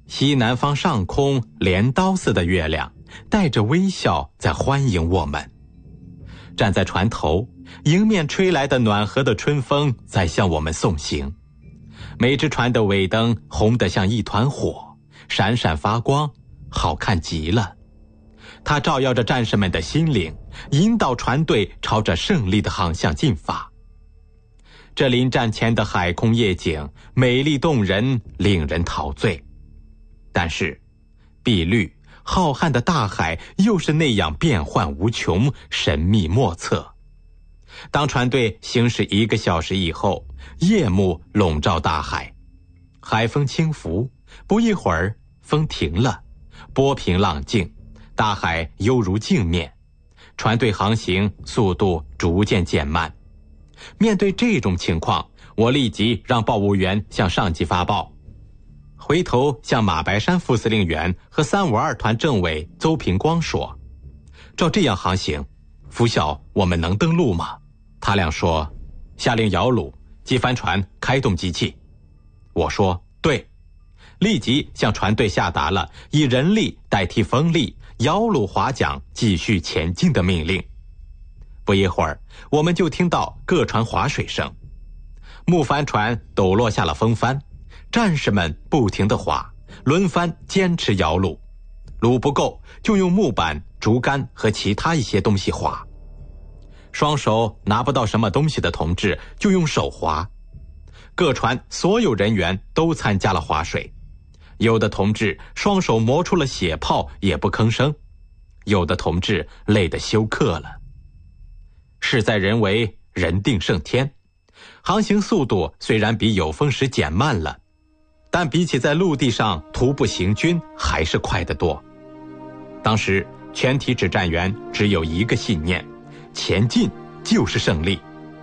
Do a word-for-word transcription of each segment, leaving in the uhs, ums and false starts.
西南方上空镰刀似的月亮带着微笑在欢迎我们。站在船头，迎面吹来的暖和的春风在向我们送行。每只船的尾灯红得像一团火，闪闪发光，好看极了。它照耀着战士们的心灵，引导船队朝着胜利的航向进发。这临战前的海空夜景美丽动人，令人陶醉。但是碧绿浩瀚的大海又是那样变幻无穷，神秘莫测。当船队行驶一个小时以后，夜幕笼罩大海，海风轻拂，不一会儿风停了，波平浪静，大海犹如镜面，船队航行速度逐渐减慢。面对这种情况，我立即让报务员向上级发报，回头向马白山副司令员和三五二团政委邹平光说，照这样航行，拂晓我们能登陆吗？他俩说，下令摇橹，机帆船开动机器。我说对，立即向船队下达了以人力代替风力，摇橹划桨继续前进的命令。不一会儿，我们就听到各船划水声，木帆船抖落下了风帆，战士们不停地划，轮番坚持摇橹，橹不够就用木板、竹竿和其他一些东西划。双手拿不到什么东西的同志就用手划。各船所有人员都参加了划水，有的同志双手磨出了血泡也不吭声，有的同志累得休克了。事在人为，人定胜天。航行速度虽然比有风时减慢了，但比起在陆地上徒步行军还是快得多。当时全体指战员只有一个信念，前进就是胜利。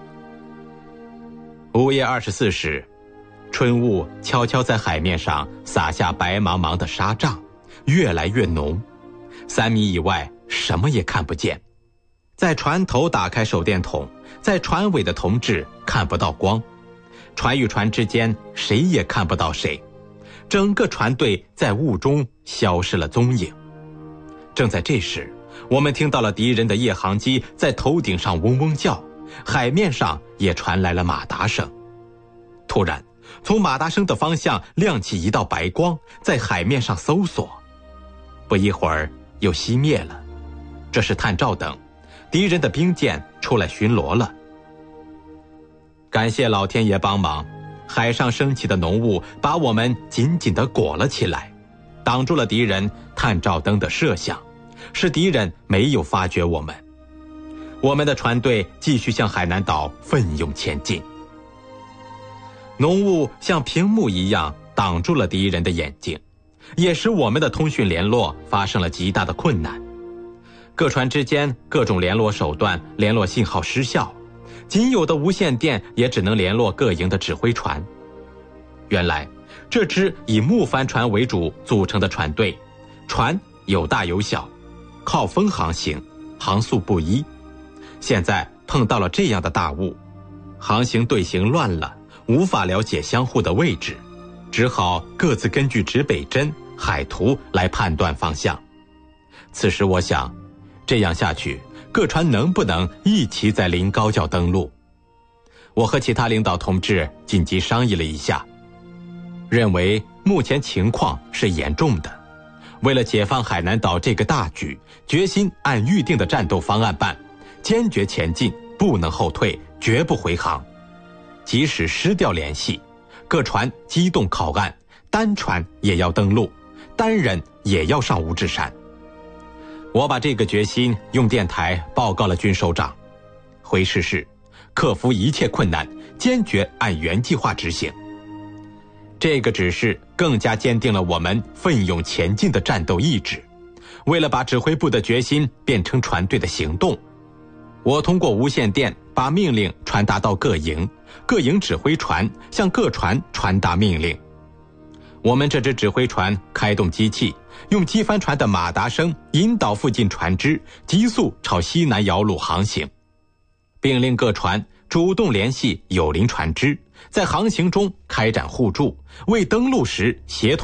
午夜二十四时，春雾悄悄在海面上洒下白茫茫的沙帐，越来越浓，三米以外什么也看不见。在船头打开手电筒，在船尾的同志看不到光，船与船之间谁也看不到谁，整个船队在雾中消失了踪影。正在这时，我们听到了敌人的夜航机在头顶上嗡嗡叫，海面上也传来了马达声。突然，从马达声的方向亮起一道白光，在海面上搜索，不一会儿又熄灭了。这是探照灯，敌人的兵舰出来巡逻了。感谢老天爷帮忙，海上升起的浓雾把我们紧紧地裹了起来，挡住了敌人探照灯的射向，使敌人没有发觉我们。我们的船队继续向海南岛奋勇前进。浓雾像屏幕一样挡住了敌人的眼睛，也使我们的通讯联络发生了极大的困难。各船之间各种联络手段联络信号失效，仅有的无线电也只能联络各营的指挥船。原来这支以木帆船为主组成的船队，船有大有小，靠风航行，航速不一。现在碰到了这样的大雾，航行队形乱了，无法了解相互的位置，只好各自根据指北针、海图来判断方向。此时我想，这样下去，各船能不能一起在临高教登陆？我和其他领导同志紧急商议了一下，认为目前情况是严重的，为了解放海南岛这个大局，决心按预定的战斗方案办，坚决前进，不能后退，绝不回航。即使失掉联系，各船机动靠岸，单船也要登陆，单人也要上五指山。我把这个决心用电台报告了军首长，回事是克服一切困难，坚决按原计划执行。这个指示更加坚定了我们奋勇前进的战斗意志。为了把指挥部的决心变成船队的行动，我通过无线电把命令传达到各营，各营指挥船向各船传达命令。我们这支指挥船开动机器，用机帆船的马达声引导附近船只急速朝西南摇橹航行，并令各船主动联系友邻船只，在航行中开展互助，为登陆时协同